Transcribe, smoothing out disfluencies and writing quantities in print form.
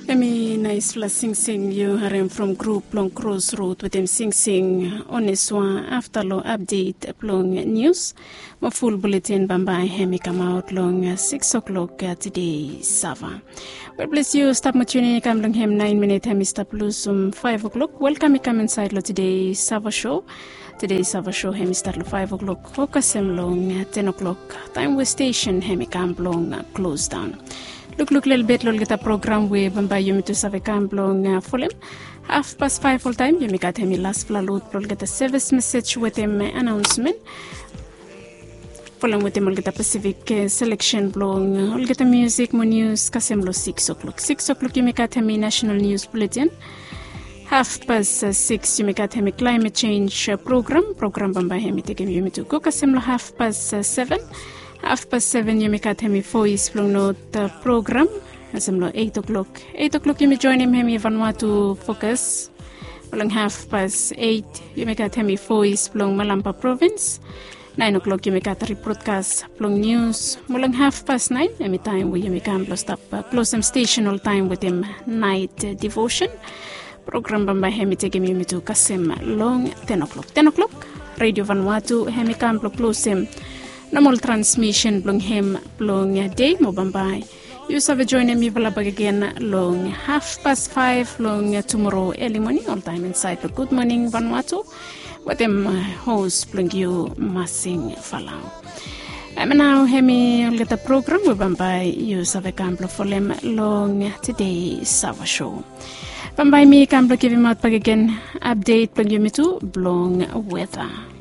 Emi nice fla sing you harem from group long crossroad with them sing on this one after long update long news. My full bulletin bamba hemi come out long 6 o'clock today Sava. Well bless you stop my tuning come long him 9 minutes hemi stop lose 5 o'clock. Welcome come inside lo today Sava show. Today's Sava show hemi start 5 o'clock. Focus him long 10 o'clock. Time with station hemi come long close down. Look little bit lol get a program we bamba you to save long full 5:30 all time you got him last flood lol get a service message with him announcement following with him get a Pacific selection blong all get a music more news kasem lo 6 o'clock you got him national news bulletin 6:30 you got him climate change program bamba him take him to go kasem lo 7:30 7:30 you make him voice from note program asemlo 8 o'clock you may join him Vanuatu focus along 8:30 you make him voice from Malampa province 9 o'clock you make a broadcast from news along 9:30 every time we make him stop close some station all time with him night devotion program bamba him take him to kasem long 10 o'clock radio Vanuatu him come close him normal transmission blong him blong day mobambai you have join me valabag again long 5:30 long tomorrow early morning all time inside the good morning Vanuatu with them host blong you massing falang now hemi get the program mobambai you have a for them long today Sava show bambai me come give him out again update blong you me to blong weather.